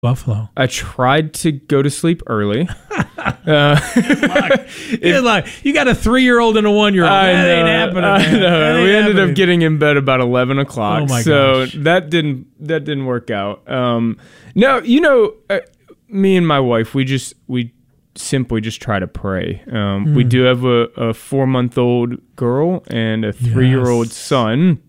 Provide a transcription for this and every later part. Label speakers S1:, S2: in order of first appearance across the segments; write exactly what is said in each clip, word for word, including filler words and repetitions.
S1: Buffalo.
S2: I tried to go to sleep early. uh,
S1: Good luck. Good luck. You got a three-year-old and a one-year-old.
S2: I
S1: That
S2: know,
S1: ain't happening,
S2: I
S1: man.
S2: know.
S1: That ain't
S2: We ended
S1: happening.
S2: up getting in bed about eleven o'clock.
S1: Oh, my
S2: so
S1: gosh.
S2: that didn't that didn't work out. Um, no, you know, uh, me and my wife, we just we simply just try to pray. Um,
S1: Mm.
S2: We do have a, a four-month-old girl and a three-year-old
S1: Yes.
S2: son,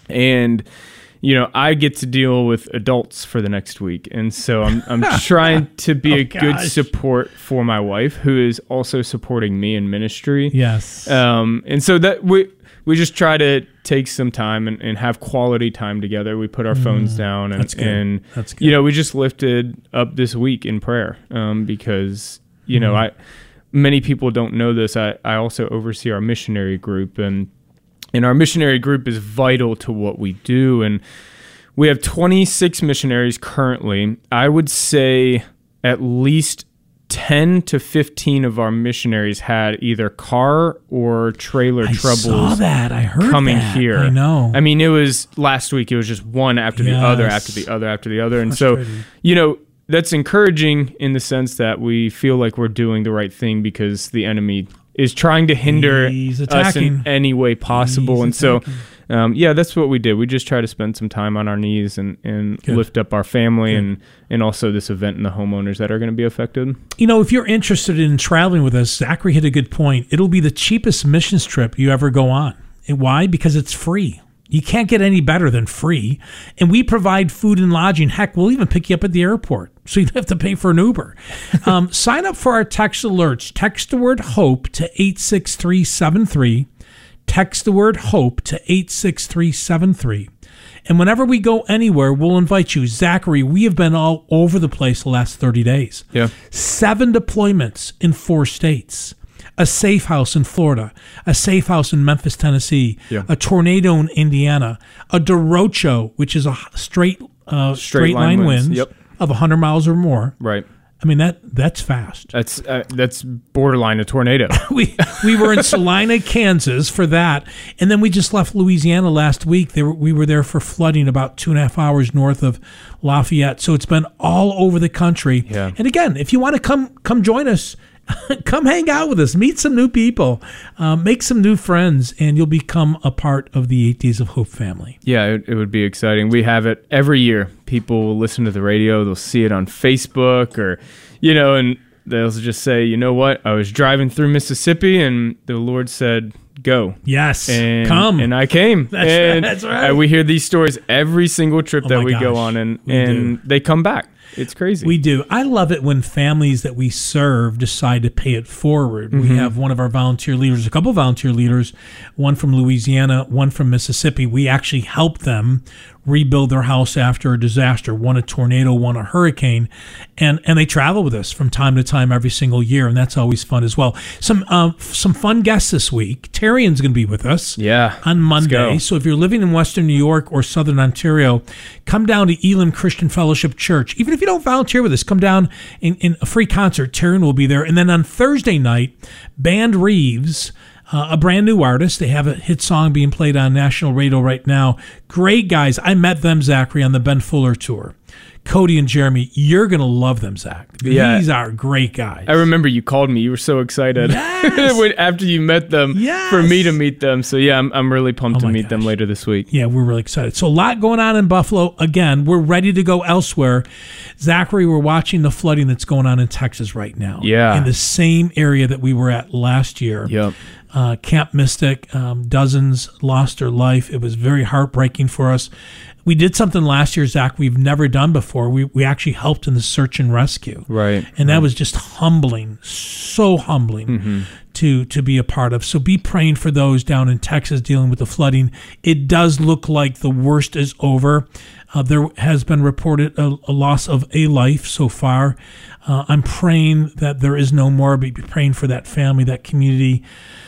S2: and you know, I get to deal with adults for the next week. And so I'm I'm trying to be
S1: Oh,
S2: a good
S1: gosh.
S2: support for my wife, who is also supporting me in ministry.
S1: Yes.
S2: Um, and so that we we just try to take some time and, and have quality time together. We put our phones down and,
S1: That's good.
S2: and
S1: That's good.
S2: you know, we just lifted up this week in prayer um, because, you know,
S1: Mm-hmm.
S2: I many people don't know this. I, I also oversee our missionary group, and And our missionary group is vital to what we do. And we have twenty-six missionaries currently. I would say at least ten to fifteen of our missionaries had either car or trailer
S1: I
S2: troubles
S1: saw that. I heard
S2: coming
S1: that.
S2: here.
S1: I know.
S2: I mean, it was last week, it was just one after the other,
S1: Yes.
S2: after the other, after the other. And so,
S1: Frustrating.
S2: you know, that's encouraging in the sense that we feel like we're doing the right thing because the enemy is trying to hinder
S1: He's
S2: us
S1: attacking.
S2: in any way possible.
S1: He's
S2: and so,
S1: attacking.
S2: um, yeah, that's what we did. We just try to spend some time on our knees and, and
S1: Good.
S2: lift up our family
S1: Good.
S2: and, and also this event and the homeowners that are going to be affected.
S1: You know, if you're interested in traveling with us, Zachary hit a good point. It'll be the cheapest missions trip you ever go on. And why? Because it's free. You can't get any better than free. And we provide food and lodging. Heck, we'll even pick you up at the airport, so you don't have to pay for an Uber. Um, sign up for our text alerts. Text the word HOPE to eight six three seven three. Text the word HOPE to eight six three seven three. And whenever we go anywhere, we'll invite you. Zachary, we have been all over the place the last thirty days.
S2: Yeah.
S1: Seven deployments in four states. A safe house in Florida, a safe house in Memphis, Tennessee,
S2: Yeah.
S1: a tornado in Indiana, a derecho, which is a straight uh, straight,
S2: line
S1: line
S2: winds.
S1: winds,
S2: Yep.
S1: of one hundred miles or more.
S2: Right.
S1: I mean, that that's fast.
S2: That's uh, that's borderline a tornado.
S1: we we were in Salina, Kansas for that, and then we just left Louisiana last week. They were, we were there for flooding about two and a half hours north of Lafayette. So it's been all over the country.
S2: Yeah.
S1: And again, if you want to come come join us, come hang out with us, meet some new people, um, make some new friends, and you'll become a part of the Eight Days of Hope family.
S2: Yeah, it, it would be exciting. We have it every year. People will listen to the radio, they'll see it on Facebook, or, you know, and they'll just say, you know what, I was driving through Mississippi and the Lord said, go.
S1: Yes,
S2: And,
S1: come.
S2: and I came.
S1: That's
S2: and,
S1: right, that's right.
S2: uh, we hear these stories every single trip
S1: Oh
S2: that
S1: my
S2: we go
S1: gosh,
S2: on, and,
S1: we
S2: and
S1: do.
S2: they come back. It's crazy.
S1: We do. I love it when families that we serve decide to pay it forward.
S2: Mm-hmm.
S1: We have one of our volunteer leaders, a couple volunteer leaders, one from Louisiana, one from Mississippi. We actually help them rebuild their house after a disaster, one a tornado, one a hurricane, and and they travel with us from time to time every single year, and that's always fun as well. Some um, some fun guests this week. Terrian's going to be with us.
S2: Yeah,
S1: On Monday.
S2: go.
S1: So if you're living in Western New York or Southern Ontario, come down to Elim Christian Fellowship Church. Even if you don't volunteer with us, come down in, in a free concert. Taryn will be there. And then on Thursday night, Band Reeves, uh, a brand new artist. They have a hit song being played on national radio right now. Great guys. I met them, Zachary, on the Ben Fuller tour. Cody and Jeremy, you're going to love them, Zach.
S2: Yeah.
S1: These are great guys.
S2: I remember you called me. You were so excited
S1: Yes.
S2: when, after you met them
S1: Yes.
S2: for me to meet them. So, yeah, I'm, I'm really pumped
S1: Oh
S2: to
S1: my
S2: meet them
S1: gosh.
S2: later this week.
S1: Yeah, we're really excited. So a lot going on in Buffalo. Again, we're ready to go elsewhere. Zachary, we're watching the flooding that's going on in Texas right now.
S2: Yeah.
S1: In the same area that we were at last year.
S2: Yep.
S1: Uh, Camp Mystic, um, dozens lost their life. It was very heartbreaking for us. We did something last year, Zach, we've never done before. We we actually helped in the search and rescue.
S2: Right.
S1: And that was just humbling, so humbling
S2: Mm-hmm.
S1: to to be a part of. So be praying for those down in Texas dealing with the flooding. It does look like the worst is over. Uh, there has been reported a, a loss of a life so far. Uh, I'm praying that there is no more. Be praying for that family, that community.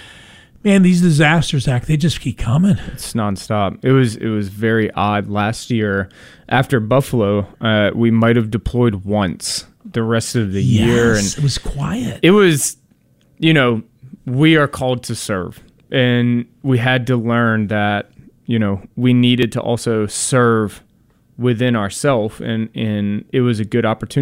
S1: Man, these disasters, Zach, they just keep coming.
S2: It's nonstop. It was it was very odd. Last year, after Buffalo, uh, we might have deployed once the rest of the year.
S1: Yes,
S2: And
S1: it was quiet.
S2: it was, you know, we are called to serve. And we had to learn that, you know, we needed to also serve within ourselves, and and it was a good opportunity